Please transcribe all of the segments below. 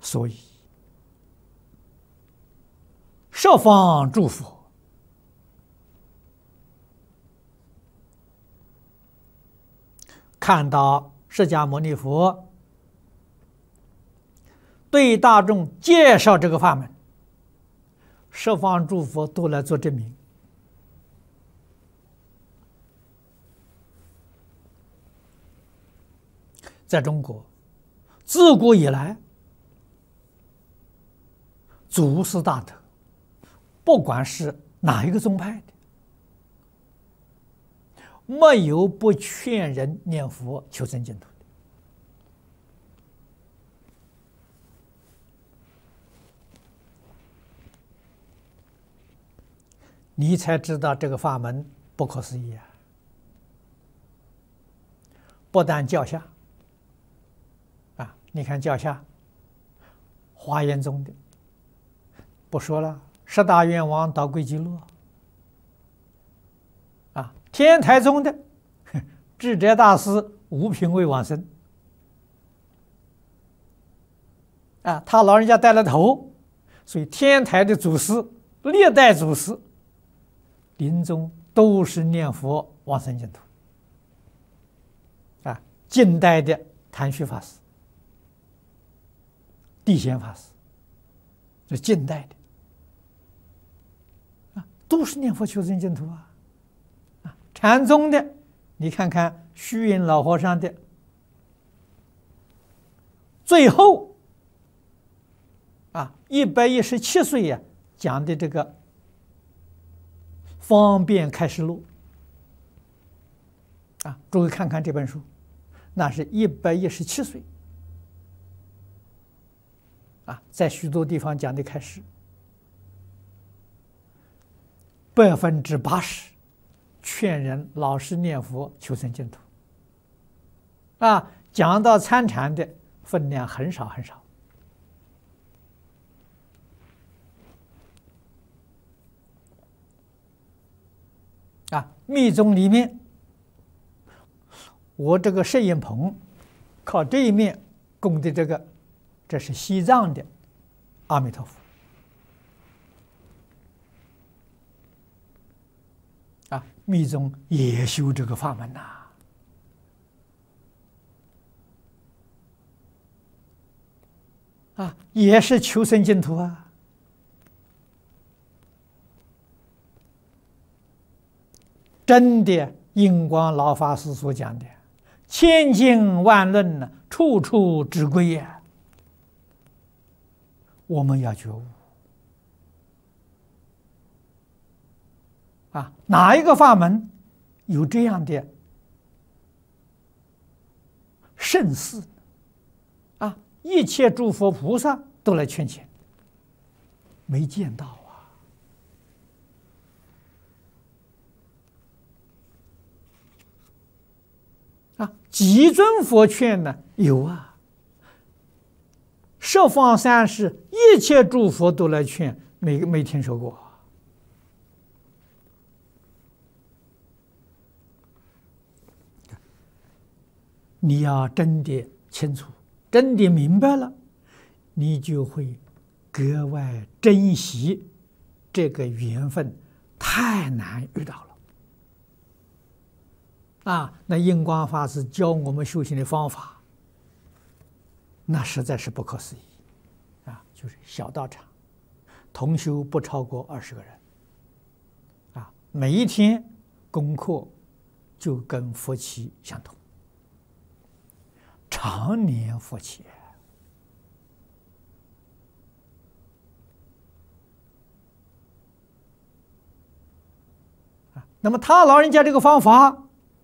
所以十方诸佛看到释迦牟尼佛对大众介绍这个法门，十方诸佛都来做证明。在中国，自古以来，祖师大德，不管是哪一个宗派的，没有不劝人念佛求生净土的。你才知道这个法门不可思议啊！不但教下啊，你看教下，华严宗的不说了，十大愿王导归极乐啊，天台宗的智者大师无品位往生啊，他老人家带了头，所以天台的祖师历代祖师临终都是念佛往生净土啊。近代的谭旭法师、地显法师，这近代的啊，都是念佛求生净土啊。禅宗的，你看看虚云老和尚的，最后啊117岁呀，讲的这个方便开示录啊，诸位看看这本书，那是117岁啊，在许多地方讲的开示80%劝人老实念佛求生净土啊，讲到参禅的分量很少很少啊。密宗里面，我这个摄影棚靠这一面供的这是西藏的阿弥陀佛啊，密宗也修这个法门呐啊，也是求生净土啊。真的，印光老法师所讲的千经万论呢，处处之归呀。我们要觉悟啊，哪一个法门有这样的盛事啊？一切诸佛菩萨都来劝请，没见到啊！几尊佛劝呢？有啊，十方三世一切诸佛都来劝，没听说过。你要真的清楚，真的明白了，你就会格外珍惜这个缘分，太难遇到了。啊，那印光法师教我们修行的方法，那实在是不可思议啊！就是小道场，同修不超过20个人，啊，每一天功课就跟佛期相同，常年佛期啊。那么他老人家这个方法，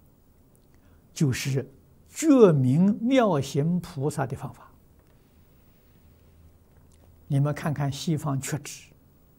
就是觉明妙行菩萨的方法。你们看看西方缺指